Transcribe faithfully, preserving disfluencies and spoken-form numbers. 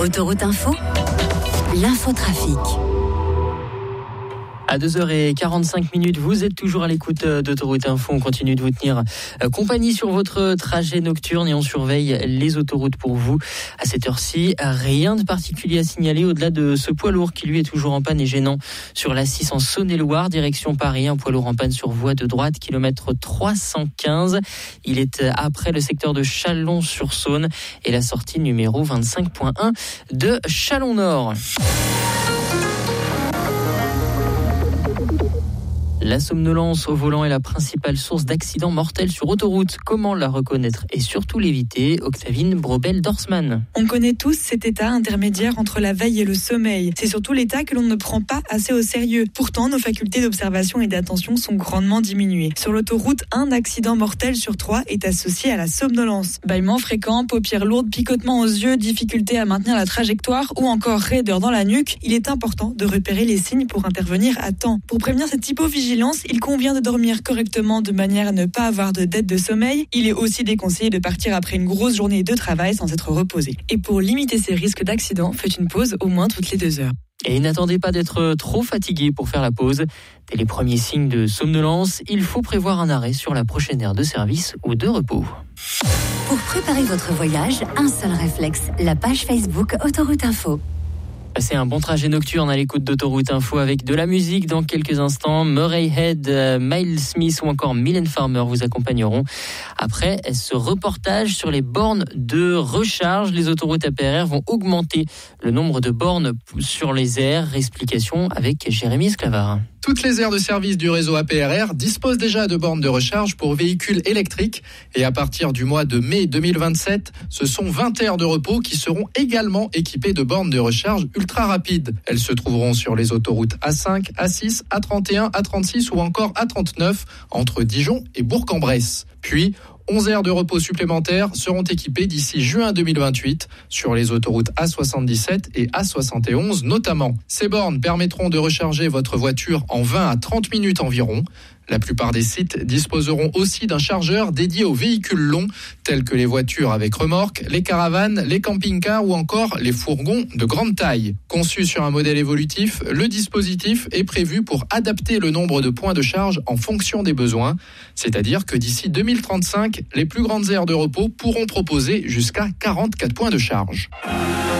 Autoroute Info, l'infotrafic. À deux heures quarante-cinq minutes, vous êtes toujours à l'écoute d'Autoroute Info. On continue de vous tenir compagnie sur votre trajet nocturne et on surveille les autoroutes pour vous. À cette heure-ci, rien de particulier à signaler au-delà de ce poids lourd qui lui est toujours en panne et gênant sur l'A six en Saône-et-Loire, direction Paris. Un poids lourd en panne sur voie de droite, kilomètre trois cent quinze. Il est après le secteur de Chalon-sur-Saône et la sortie numéro vingt-cinq point un de Chalon-Nord. La somnolence au volant est la principale source d'accidents mortels sur autoroute. Comment la reconnaître et surtout l'éviter? Octavine Brobel-Dorsman. On connaît tous cet état intermédiaire entre la veille et le sommeil. C'est surtout l'état que l'on ne prend pas assez au sérieux. Pourtant, nos facultés d'observation et d'attention sont grandement diminuées. Sur l'autoroute, un accident mortel sur trois est associé à la somnolence. Bâillements fréquents, paupières lourdes, picotements aux yeux, difficulté à maintenir la trajectoire ou encore raideur dans la nuque. Il est important de repérer les signes pour intervenir à temps. Pour prévenir cette hypovigilance, il convient de dormir correctement de manière à ne pas avoir de dette de sommeil. Il est aussi déconseillé de partir après une grosse journée de travail sans être reposé. Et pour limiter ces risques d'accident, faites une pause au moins toutes les deux heures. Et n'attendez pas d'être trop fatigué pour faire la pause. Dès les premiers signes de somnolence, il faut prévoir un arrêt sur la prochaine aire de service ou de repos. Pour préparer votre voyage, un seul réflexe, la page Facebook Autoroute Info. C'est un bon trajet nocturne à l'écoute d'Autoroute Info avec de la musique dans quelques instants. Murray Head, Miles Smith ou encore Mylène Farmer vous accompagneront. Après ce reportage sur les bornes de recharge, les autoroutes A P R R vont augmenter le nombre de bornes sur les aires. Explication avec Jérémy Esclavard. Toutes les aires de service du réseau A P R R disposent déjà de bornes de recharge pour véhicules électriques et à partir du mois de mai deux mille vingt-sept, ce sont vingt aires de repos qui seront également équipées de bornes de recharge ultra rapides. Elles se trouveront sur les autoroutes A cinq, A six, A trente et un, A trente-six ou encore A trente-neuf entre Dijon et Bourg-en-Bresse. Puis, onze aires de repos supplémentaires seront équipées d'ici juin deux mille vingt-huit sur les autoroutes A soixante-dix-sept et A soixante et onze notamment. Ces bornes permettront de recharger votre voiture en vingt à trente minutes environ. La plupart des sites disposeront aussi d'un chargeur dédié aux véhicules longs, tels que les voitures avec remorque, les caravanes, les camping-cars ou encore les fourgons de grande taille. Conçu sur un modèle évolutif, le dispositif est prévu pour adapter le nombre de points de charge en fonction des besoins. C'est-à-dire que d'ici deux mille trente-cinq, les plus grandes aires de repos pourront proposer jusqu'à quarante-quatre points de charge.